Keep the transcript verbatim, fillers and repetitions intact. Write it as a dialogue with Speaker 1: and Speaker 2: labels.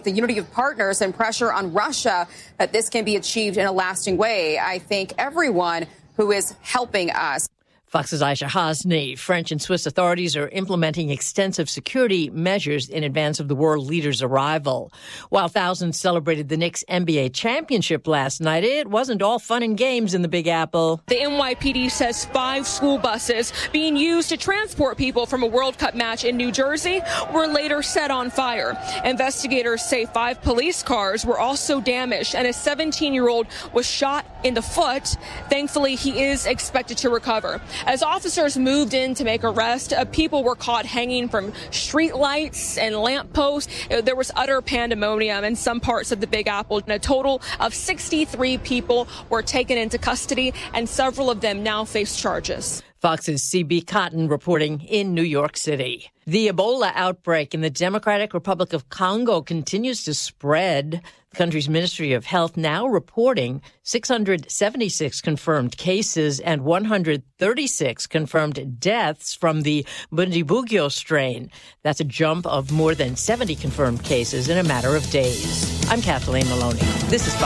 Speaker 1: the unity of partners and pressure on Russia that this can be achieved in a lasting way. I thank everyone who is helping us.
Speaker 2: Fox's Aisha Hasni. French and Swiss authorities are implementing extensive security measures in advance of the world leader's arrival. While thousands celebrated the Knicks N B A championship last night, it wasn't all fun and games in the Big Apple.
Speaker 3: The N Y P D says five school buses being used to transport people from a World Cup match in New Jersey were later set on fire. Investigators say five police cars were also damaged and a seventeen-year-old was shot in the foot. Thankfully, he is expected to recover. As officers moved in to make arrests, uh, people were caught hanging from street lights and lampposts. Uh, there was utter pandemonium in some parts of the Big Apple. And a total of sixty-three people were taken into custody, and several of them now face charges.
Speaker 2: Fox's C B Cotton reporting in New York City. The Ebola outbreak in the Democratic Republic of Congo continues to spread. The country's Ministry of Health now reporting six hundred seventy-six confirmed cases and one hundred thirty-six confirmed deaths from the Bundibugyo strain. That's a jump of more than seventy confirmed cases in a matter of days. I'm Kathleen Maloney. This is Fox.